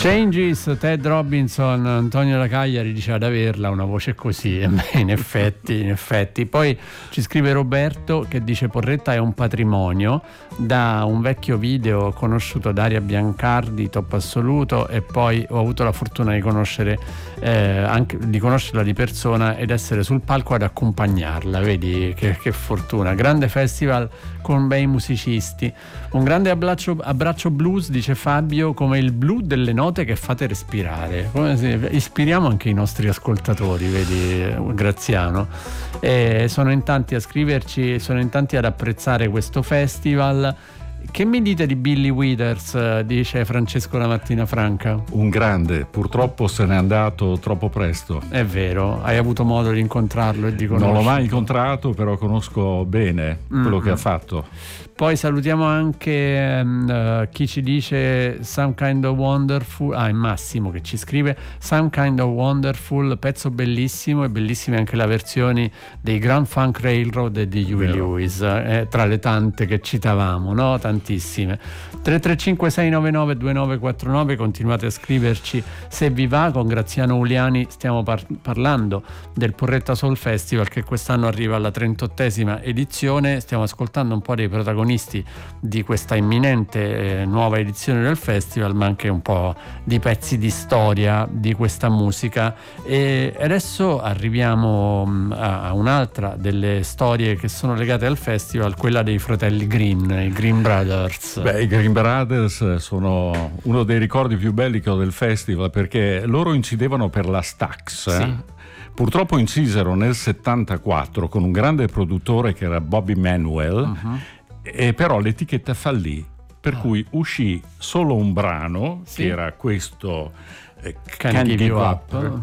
Changes, Ted Robinson. Antonio da Cagliari dice ad averla una voce così. In effetti. Poi ci scrive Roberto che dice Porretta è un patrimonio. Da un vecchio video ho conosciuto Daria Biancardi, top assoluto, e poi ho avuto la fortuna di conoscere anche di conoscerla di persona ed essere sul palco ad accompagnarla. Vedi che fortuna. Grande festival con bei musicisti. Un grande abbraccio blues, dice Fabio, come il blu delle note che fate respirare. Come se ispiriamo anche i nostri ascoltatori, vedi Graziano. Sono in tanti a scriverci, sono in tanti ad apprezzare questo festival. Che mi dite di Billy Withers, dice Francesco La Mattina Franca? Un grande, purtroppo se n'è andato troppo presto. È vero, hai avuto modo di incontrarlo e di conoscerlo? Non l'ho mai incontrato, però conosco bene quello che ha fatto. Poi salutiamo anche chi ci dice Some Kind of Wonderful, è Massimo che ci scrive Some Kind of Wonderful, pezzo bellissimo, e bellissime anche le versioni dei Grand Funk Railroad e di Huey Lewis, tra le tante che citavamo, no? Tantissime. 335 699 2949, continuate a scriverci se vi va. Con Graziano Uliani stiamo parlando del Porretta Soul Festival che quest'anno arriva alla 38esima edizione. Stiamo ascoltando un po' dei protagonisti di questa imminente nuova edizione del festival, ma anche un po' di pezzi di storia di questa musica. E adesso arriviamo a un'altra delle storie che sono legate al festival, quella dei fratelli Green, i Green Brothers. I Green Brothers sono uno dei ricordi più belli che ho del festival, perché loro incidevano per la Stax. Sì. Purtroppo incisero nel 74 con un grande produttore che era Bobby Manuel, e però l'etichetta fallì, per cui uscì solo un brano, che era questo Can't Give You Up.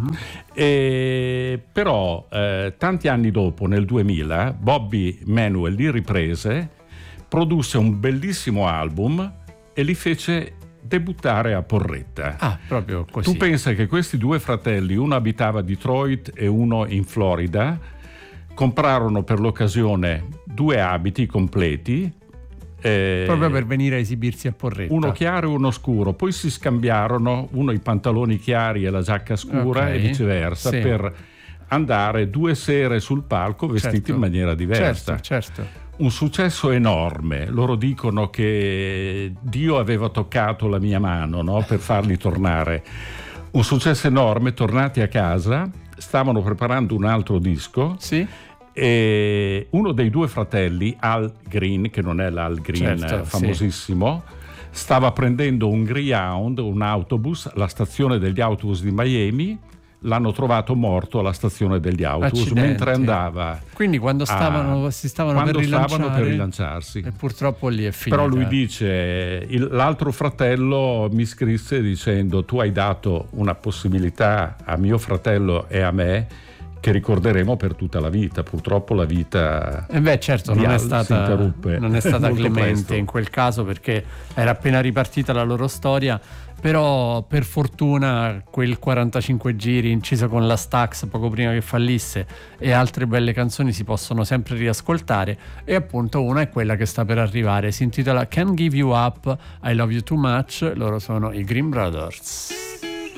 Però tanti anni dopo, nel 2000, Bobby Manuel li riprese, produsse un bellissimo album e li fece debuttare a Porretta. Proprio così. Tu pensa che questi due fratelli, uno abitava a Detroit e uno in Florida, comprarono per l'occasione 2 abiti completi, proprio per venire a esibirsi a Porretta, uno chiaro e uno scuro. Poi si scambiarono, uno i pantaloni chiari e la giacca scura, e viceversa, per andare 2 sere sul palco vestiti in maniera diversa. Certo. Un successo enorme. Loro dicono che Dio aveva toccato la mia mano, no? Per farli tornare. Un successo enorme. Tornati a casa, stavano preparando un altro disco. Sì. E uno dei 2 fratelli, Al Green, che non è l'Al Green famosissimo, stava prendendo un Greyhound, un autobus, alla stazione degli autobus di Miami. L'hanno trovato morto alla stazione degli autobus. Accidenti. Mentre andava. Quindi quando stavano per rilanciarsi. E purtroppo lì è finita. Però lui dice, l'altro fratello mi scrisse dicendo: tu hai dato una possibilità a mio fratello e a me che ricorderemo per tutta la vita. Purtroppo la vita certo non è stata clemente presto. In quel caso, perché era appena ripartita la loro storia. Però per fortuna quel 45 giri inciso con la Stax poco prima che fallisse e altre belle canzoni si possono sempre riascoltare, e appunto una è quella che sta per arrivare, si intitola Can't Give You Up, I Love You Too Much. Loro sono i Green Brothers.